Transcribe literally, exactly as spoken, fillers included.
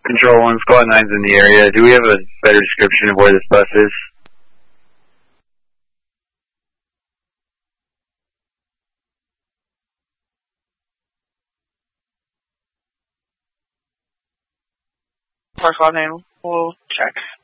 Control one, Squad nine's in the area. Do we have a better description of where this bus is? Squad nine, we'll check.